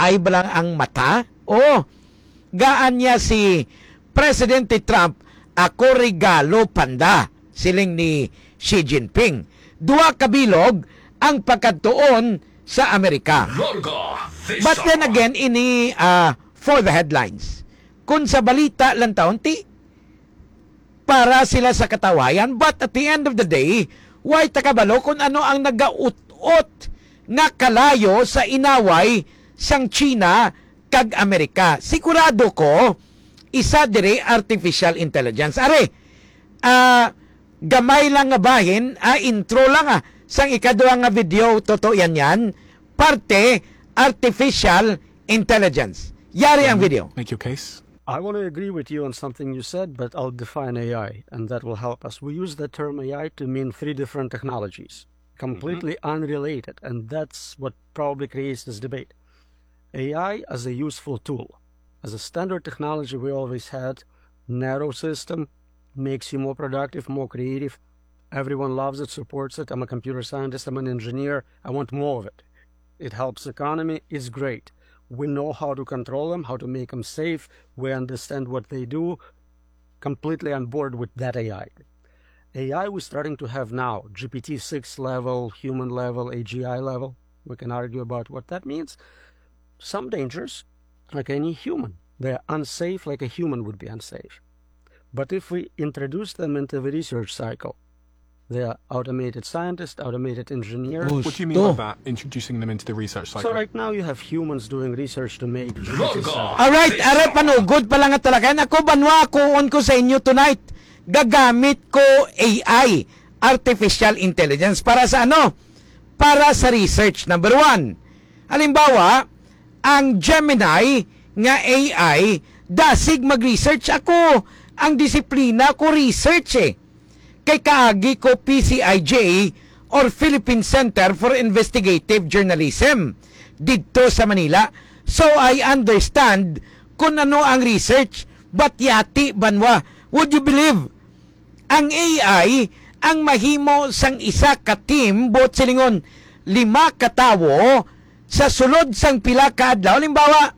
AI ba lang ang mata? O gaan niya si Presidente Trump ako regalo panda siling ni Xi Jinping. Duwa kabilog ang pagkatuon sa Amerika. But then again, ini for the headlines. Kung sa balita lang taon, para sila sa katawayan. But at the end of the day, why takabalo kung ano ang nagaut-ut nga kalayo sa inaway sang China kag Amerika. Sigurado ko, isa dire artificial intelligence. Are, gamay lang nga bahin, intro lang sang ikaduha nga video, totoo yan, parte artificial intelligence. Yari ang video. Make your case. I want to agree with you on something you said, but I'll define AI, and that will help us. We use the term AI to mean 3 different technologies, completely unrelated, and that's what probably creates this debate. AI as a useful tool. As a standard technology we always had, narrow system, makes you more productive, more creative. Everyone loves it, supports it. I'm a computer scientist, I'm an engineer, I want more of it. It helps the economy, it's great. We know how to control them, how to make them safe. We understand what they do. Completely on board with that AI. AI we're starting to have now, GPT-6 level, human level, AGI level. We can argue about what that means. Some dangers, like any human. They're unsafe like a human would be unsafe. But if we introduce them into the research cycle, they are automated scientists, automated engineers. What do you mean by that, introducing them into the research cycle? So right now you have humans doing research to make Alright, are panugod pa lang at talaga. Ako, banwa, kuon ko sa inyo tonight. Gagamit ko AI, artificial intelligence, para sa ano? Para sa research. Number 1. Halimbawa, ang Gemini nga AI, dasig mag-research ako. Ang disiplina ko research Kay kaagi ko PCIJ or Philippine Center for Investigative Journalism dito sa Manila. So I understand kung ano ang research. But yati banwa, would you believe? Ang AI ang mahimo sang isa ka team bot silingon 5 katawo sa sulod sang pila ka adlaw. Halimbawa,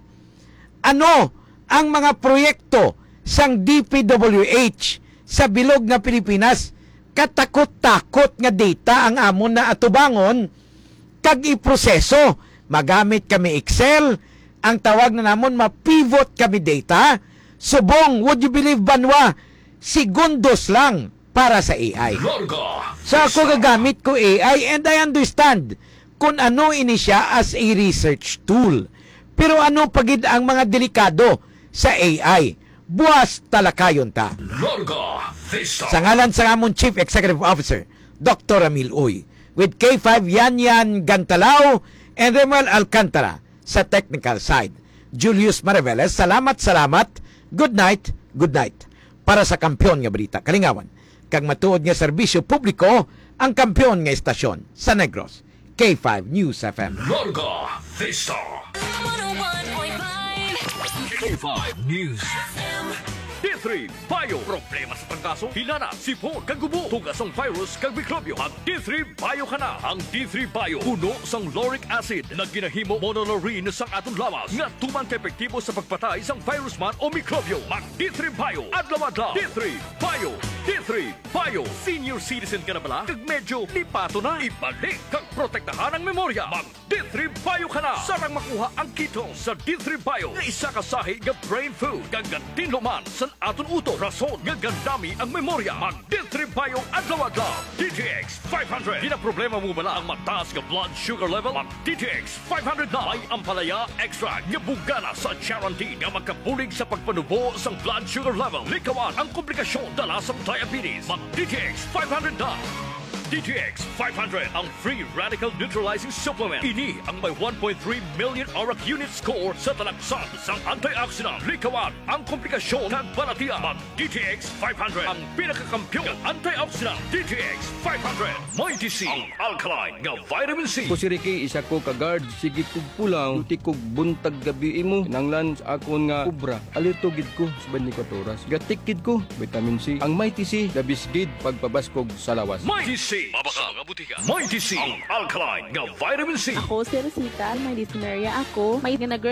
ano ang mga proyekto sang DPWH sa bilog nga Pilipinas, katakot-takot nga data ang amon na atubangon kag iproseso. Magamit kami Excel, ang tawag na namon mapivot kami data. Subong, would you believe banwa, segundos lang para sa AI. So ako gagamit ko AI and I understand kung ano ini siya as a research tool. Pero ano pagid ang mga delikado sa AI? Buwas talakayon ta. Sa ngalan sa amon Chief Executive Officer, Dr. Ramil Uy, with K5 Yanyan Gantalao and Remuel Alcantara sa technical side. Julius Mariveles, salamat. Good night. Para sa kampiyon nga balita, kalingawan, kag matuod nga serbisyo publiko, ang kampiyon nga estasyon sa Negros. K5 News FM. Larga Vista 101.5 K5 News FM. D3 Bio. Problema sa pagkaso, hinana, sipon, kagubo, tugas ang virus, kag mikrobyo. Ang D3 Bio ka na. Ang D3 Bio, puno sang lauric acid na ginahimo monolaurin sang atong lawas nga tuman ka epektibo sa pagpatay sang virus man o mikrobyo. Mag D3 Bio. Adlaw-adlaw. D3 Bio. D3 Bio. Senior citizen ka na bala? Kag medyo lipato na. Ibalik kag protektahan ang memorya. Mag D3 Bio ka na. Sarang makuha ang ketone sa D3 Bio. Nga isa kasahi nga brain food. Kag tinluman sa aton uto. Rason nga gandami ang memorya. Mag D3 Bio adlaw-adlaw. DTX 500. Di na problema mo bala ang mataas nga blood sugar level? Mag DTX 500 na. May ampalaya extra nga bugana sa guarantee nga magkabulig sa pagpanubo sang blood sugar level. Likawan ang komplikasyon dala sa diabetes. Mag DTX 500 na. DTX 500 ang free radical neutralizing supplement. Ini ang may 1.3 million auric unit score sa talaksan sang antioxidant. Likawan ang komplikasyon kag balatian. Mag DTX 500 ang pinakakampiyon ng antioxidant. DTX 500 may DC ang alkaline nga vitamin C. Ko si Ricky, isa ko ka-guard. Sige kog pulang, luti kog buntag gabi imo. Nanglan sa akon nga kubra. Alito gid ko sa 24 oras. Gatikid ko, vitamin C. Ang may TC, labis gid pagpabaskog sa lawas. May DC. Mabaka nga butika. May TC ang alkaline nga vitamin C. Ako si Rosita, may dyspnea ako. May